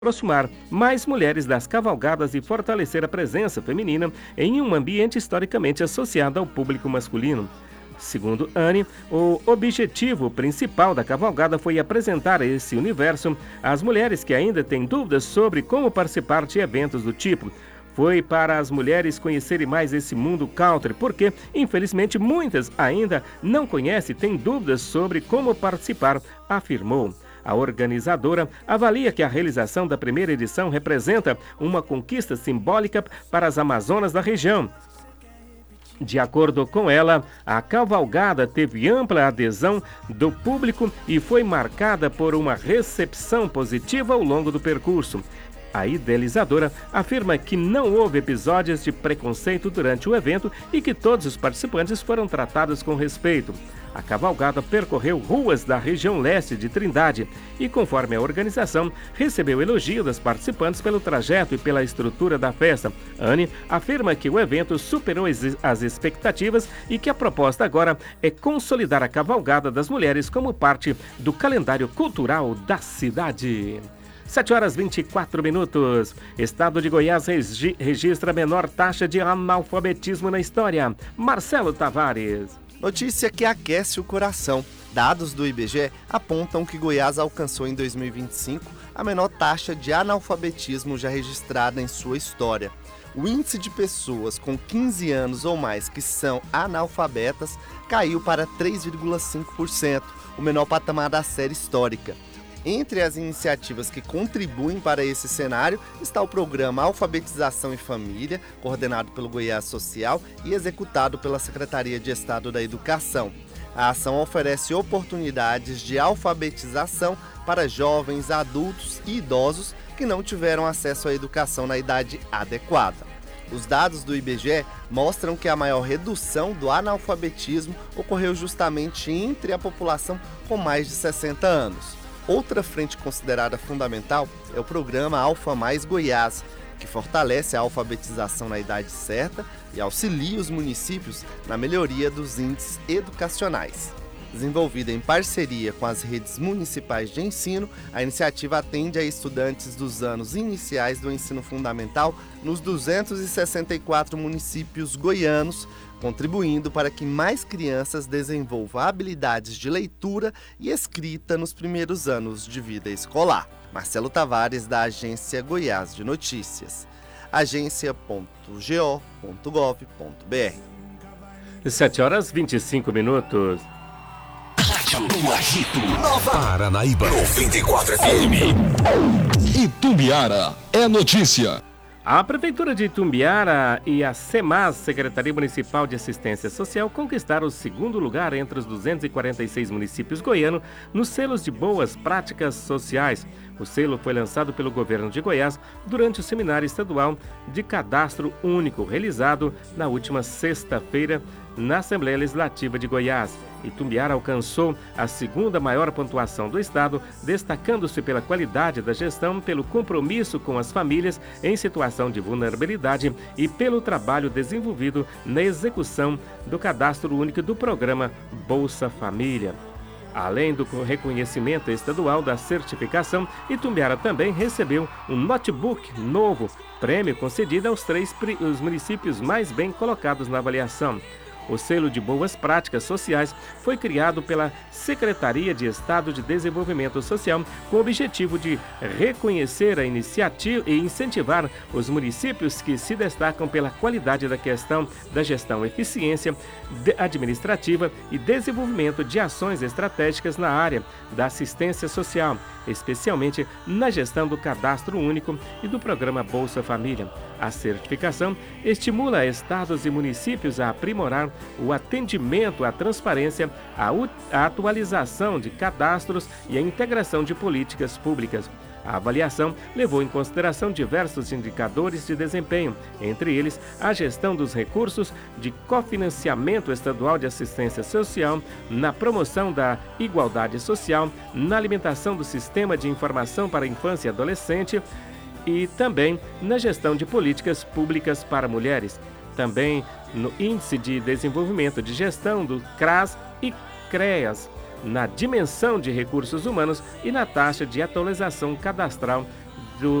aproximar mais mulheres das cavalgadas e fortalecer a presença feminina em um ambiente historicamente associado ao público masculino. Segundo Anne, o objetivo principal da cavalgada foi apresentar esse universo às mulheres que ainda têm dúvidas sobre como participar de eventos do tipo. Foi para as mulheres conhecerem mais esse mundo country, porque, infelizmente, muitas ainda não conhecem e têm dúvidas sobre como participar, afirmou. A organizadora avalia que a realização da primeira edição representa uma conquista simbólica para as Amazonas da região. De acordo com ela, a cavalgada teve ampla adesão do público e foi marcada por uma recepção positiva ao longo do percurso. A idealizadora afirma que não houve episódios de preconceito durante o evento e que todos os participantes foram tratados com respeito. A cavalgada percorreu ruas da região leste de Trindade e, conforme a organização, recebeu elogio das participantes pelo trajeto e pela estrutura da festa. Anne afirma que o evento superou as expectativas e que a proposta agora é consolidar a cavalgada das mulheres como parte do calendário cultural da cidade. 7h24. Estado de Goiás registra a menor taxa de analfabetismo na história. Marcelo Tavares. Notícia que aquece o coração. Dados do IBGE apontam que Goiás alcançou em 2025 a menor taxa de analfabetismo já registrada em sua história. O índice de pessoas com 15 anos ou mais que são analfabetas caiu para 3,5%, o menor patamar da série histórica. Entre as iniciativas que contribuem para esse cenário está o programa Alfabetização em Família, coordenado pelo Goiás Social e executado pela Secretaria de Estado da Educação. A ação oferece oportunidades de alfabetização para jovens, adultos e idosos que não tiveram acesso à educação na idade adequada. Os dados do IBGE mostram que a maior redução do analfabetismo ocorreu justamente entre a população com mais de 60 anos. Outra frente considerada fundamental é o programa Alfa Mais Goiás, que fortalece a alfabetização na idade certa e auxilia os municípios na melhoria dos índices educacionais. Desenvolvida em parceria com as redes municipais de ensino, a iniciativa atende a estudantes dos anos iniciais do ensino fundamental nos 264 municípios goianos, contribuindo para que mais crianças desenvolvam habilidades de leitura e escrita nos primeiros anos de vida escolar. Marcelo Tavares, da Agência Goiás de Notícias. agência.go.gov.br. 7h25. No Agito, Nova Paranaíba 94 FM. Itumbiara é notícia. A Prefeitura de Itumbiara e a SEMAS, Secretaria Municipal de Assistência Social, conquistaram o segundo lugar entre os 246 municípios goianos nos selos de boas práticas sociais. O selo foi lançado pelo governo de Goiás durante o Seminário Estadual de Cadastro Único, realizado na última sexta-feira na Assembleia Legislativa de Goiás. Itumbiara alcançou a segunda maior pontuação do estado, destacando-se pela qualidade da gestão, pelo compromisso com as famílias em situação de vulnerabilidade e pelo trabalho desenvolvido na execução do cadastro único do programa Bolsa Família. Além do reconhecimento estadual da certificação, Itumbiara também recebeu um notebook novo, prêmio concedido aos os municípios mais bem colocados na avaliação. O selo de boas práticas sociais foi criado pela Secretaria de Estado de Desenvolvimento Social com o objetivo de reconhecer a iniciativa e incentivar os municípios que se destacam pela qualidade da gestão, eficiência administrativa e desenvolvimento de ações estratégicas na área da assistência social, especialmente na gestão do cadastro único e do programa Bolsa Família. A certificação estimula estados e municípios a aprimorar o atendimento à transparência, a atualização de cadastros e a integração de políticas públicas. A avaliação levou em consideração diversos indicadores de desempenho, entre eles a gestão dos recursos de cofinanciamento estadual de assistência social, na promoção da igualdade social, na alimentação do sistema de informação para a infância e adolescente e também na gestão de políticas públicas para mulheres. Também no Índice de Desenvolvimento de Gestão do CRAS e CREAS, na dimensão de recursos humanos e na taxa de atualização cadastral